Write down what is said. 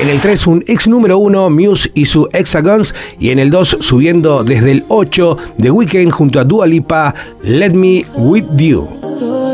En el 3, un ex número 1, Muse y su Hexagons. Y en el 2, subiendo desde el 8, The Weeknd junto a Dua Lipa, Let Me With You.